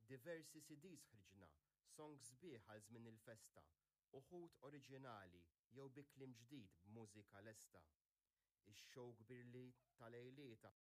Diversi CDs ħriġna, songs sbieħ għal żmien il-festa, uħud oriġinali jew bi kliem ġdid b'mużika lesta. Ix-show kbir li tal-għejliet